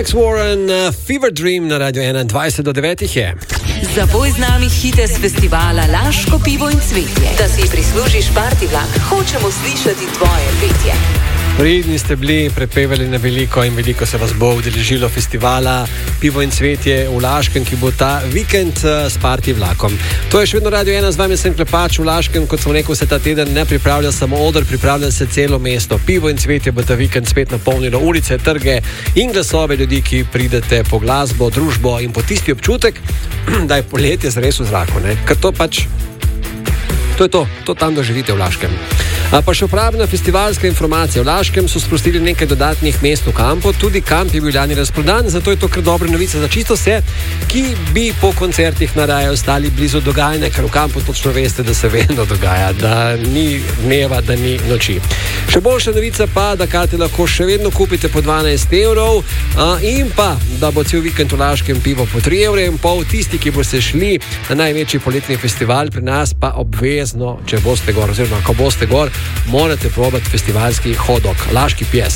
Alex Warren, Fever Dream na Radio 21 do 9 je. Zaboj z nami hite z festivala Laško pivo in cvetje. Da si prislužiš party vlak, hočemo slišati tvoje petje. Pridni ste bili, prepevali na veliko in veliko se vas bo udeležilo festivala Pivo in cvetje v Laškem, ki bo ta vikend s party vlakom. To je še vedno Radio 1, z vami sem Klepač. V Laškem, kot sem rekel, se ta teden ne pripravlja samo oder, pripravlja se celo mesto. Pivo in cvetje bo ta vikend spet napolnilo ulice, trge in glasove ljudi, ki pridete po glasbo, družbo in po tisti občutek, da je poletje zares v zraku, ne? Ker to pač, to je to tam doživite v Laškem. Pa še upravna festivalska informacija. V Laškem so sprostili nekaj dodatnih mest v kampu, tudi kamp je bil lani razprodan, zato je to kar dobra novica za čisto vse, ki bi po koncertih naraje ostali blizu dogajanja, ker v kampu točno veste, da se vedno dogaja, da ni dneva, da ni noči. Še boljša novica pa, da karte lahko še vedno kupite po 12 evrov in pa, da bo cel vikend v Laškem pivo po 3,5 evra. Tisti, ki boste šli na največji poletni festival pri nas, pa obvezno, če boste gor, oziroma ko boste gor, morate probati festivalski hot-dog, laški pies.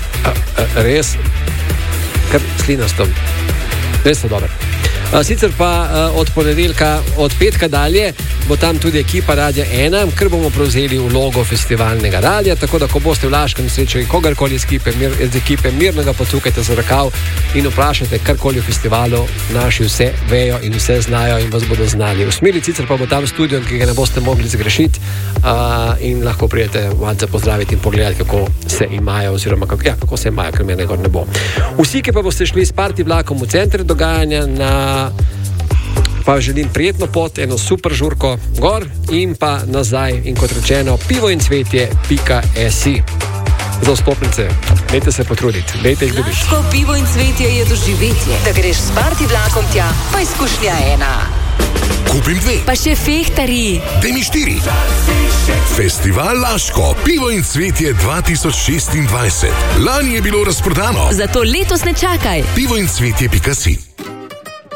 Res, kar slinastom. Res so dober. Sicer pa od ponedeljka, od petka dalje, bo tam tudi ekipa Radia 1, ker bomo prevzeli vlogo festivalnega radia, tako da ko boste v Laškem srečali kogarkoli iz ekipe, mirno ga pocukajte za rokav in vprašajte karkoli v festivalu, naši vse vejo in vse znajo in vas bodo znali. V smeri sicer pa bo tam studio, ki ga ne boste mogli zgrešiti in lahko prijete malce pozdraviti in pogledati, kako se imajo, oziroma kako se imajo, ker mene gor ne bo. Vsi, ki pa boste šli s party vlakom v center dogajanja, pa želim prijetno pot, eno super žurko gor in pa nazaj in kot rečeno pivoincvetje.si. Za vstopnice, dajte se potruditi, dajte jih dobiti. Laško pivo in cvetje je doživetje, da greš s party vlakom tja, pa izkušnja ena. Kupim 2. Pa še fehtari. Daj mi 4. Festival Laško, pivo in cvetje 2026. Lani je bilo razprodano. Zato letos ne čakaj. pivoincvetje.si